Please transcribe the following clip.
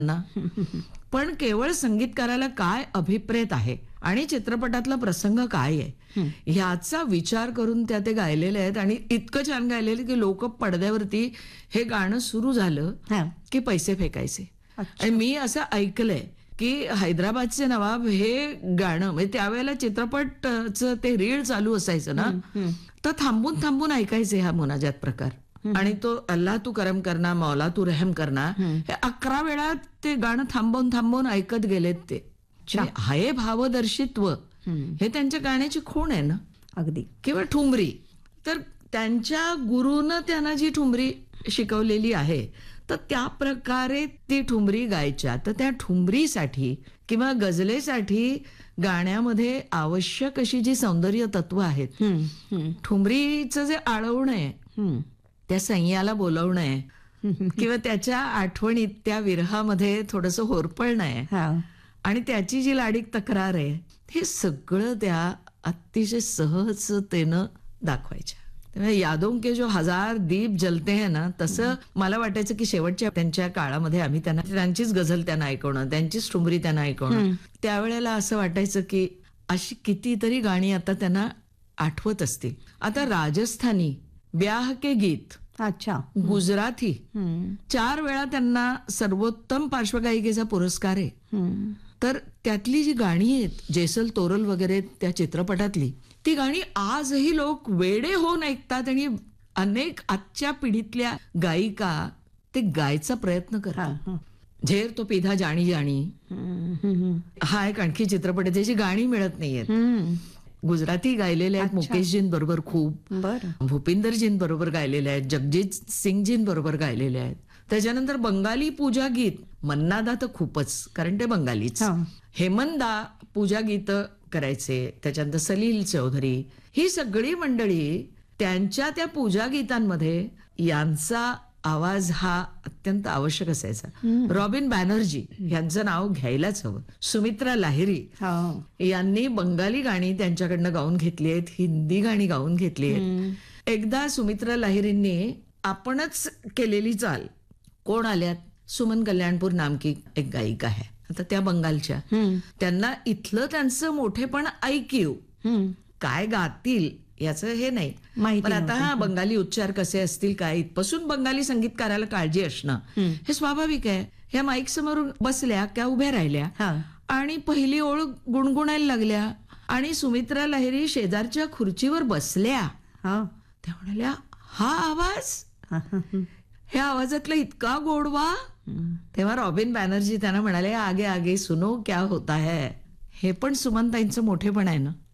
ना. पण केवळ संगीतकाराला काय अभिप्रेत आहे आणि चित्रपटातला प्रसंग काय आहे ह्याचा विचार करून त्या ते गायलेले आहेत. आणि इतकं छान गायलेलं की लोक पडद्यावरती हे गाणं सुरू झालं की पैसे फेकायचे. आणि मी असं ऐकलंय की हैदराबादचे नवाब हे गाणं म्हणजे त्यावेळेला चित्रपटचं ते रीळ चालू असायचं ना, तर थांबून थांबून ऐकायचे हा मुनाजात प्रकार. आणि तो अल्लाह तू करम करना मौला तू रहम करना हे 11 वेळा ते गाणं थांबवून थांबवून ऐकत गेलेत ते. हे भावदर्शित्व हे त्यांच्या गाण्याची खूण आहे ना. अगदी. किंवा ठुमरी तर त्यांच्या गुरुनं त्यांना जी ठुमरी शिकवलेली आहे तर त्या प्रकारे ती ठुमरी गायच्या. तर त्या ठुमरीसाठी किंवा गझलेसाठी गाण्यामध्ये आवश्यक अशी जी सौंदर्य तत्व आहेत, ठुमरीचं जे आळवणं आहे, त्या सैयाला बोलवणं आहे किंवा त्याच्या आठवणीत त्या विरहामध्ये थोडंसं होरपळणं आहे आणि त्याची जी लाडीक तक्रार आहे, हे सगळं त्या अतिशय सहजतेनं दाखवायच्या. त्यामुळे यादों के जो 1000 दीप जलते हैं ना, तसं मला वाटायचं की शेवटच्या त्यांच्या काळामध्ये आम्ही त्यांचीच गझल त्यांना ऐकवणं, त्यांचीच ठुमरी त्यांना ऐकवणं. त्यावेळेला असं वाटायचं की अशी कितीतरी गाणी आता त्यांना आठवत असतील. आता राजस्थानी ब्याह के गीत, अच्छा, गुजराती 4 वेळा त्यांना सर्वोत्तम पार्श्वगायिकेचा पुरस्कार आहे. तर त्यातली जी गाणी आहेत जेसल तोरल वगैरे त्या चित्रपटातली, ती गाणी आजही लोक वेडे होऊन ऐकतात आणि अनेक आजच्या पिढीतल्या गायिका ते गायचा प्रयत्न करतात. झेर तो पिधा जाणी जाणी हा एक आणखी चित्रपट आहे त्याची गाणी मिळत नाहीयेत. गुजराती गायलेले आहेत मुकेशजींबरोबर खूप, भूपिंदरजींबरोबर गायलेले आहेत, जगजीत सिंगजींबरोबर गायलेले आहेत. त्याच्यानंतर बंगाली पूजा गीत, मन्नादा तर खूपच, कारण ते बंगालीच. हेमंदा पूजा गीत करायचे. त्याच्यानंतर सलील चौधरी, ही सगळी मंडळी त्यांच्या त्या पूजा गीतांमध्ये यांचा आवाज हा अत्यंत आवश्यक असायचा. रॉबिन बॅनर्जी यांचं नाव घ्यायलाच हवं. सुमित्रा लाहिरी यांनी बंगाली गाणी त्यांच्याकडनं गाऊन घेतली आहेत, हिंदी गाणी गाऊन घेतली आहेत. एकदा सुमित्रा लाहिरींनी आपणच केलेली चाल, कोण आल्यात, सुमन कल्याणपूर नामकी एक गायिका आहे, आता त्या बंगालच्या, त्यांना इथलं त्यांचं मोठेपण ऐकीव, काय गातील याचं हे नाही, पण आता हा बंगाली उच्चार कसे असतील काय, इथपासून बंगाली संगीतकाराला काळजी असणं हे स्वाभाविक आहे. ह्या माईक समोर बसल्या त्या उभ्या राहिल्या आणि पहिली ओळ गुणगुणायला लागल्या आणि सुमित्रा लाहिरी शेजारच्या खुर्चीवर बसल्या. त्या म्हणाल्या, हा आवाज, ह्या आवाजातला इतका गोडवा. तेव्हा रॉबिन बॅनर्जी त्यांना म्हणाले, आगे आगे सुनो क्या होता है. हे पण सुमनताईंचं मोठेपण आहे ना.